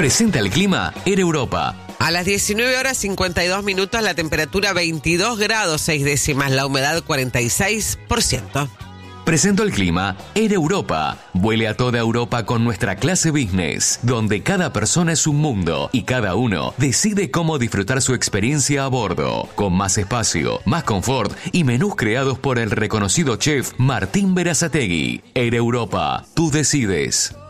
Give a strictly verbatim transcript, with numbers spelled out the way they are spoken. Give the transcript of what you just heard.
Presenta el clima Air Europa. A las diecinueve horas cincuenta y dos minutos, la temperatura veintidós grados seis décimas, la humedad cuarenta y seis por ciento. Presento el clima Air Europa. Vuele a toda Europa con nuestra clase business, donde cada persona es un mundo y cada uno decide cómo disfrutar su experiencia a bordo, con más espacio, más confort y menús creados por el reconocido chef Martín Berazategui. Air Europa, tú decides.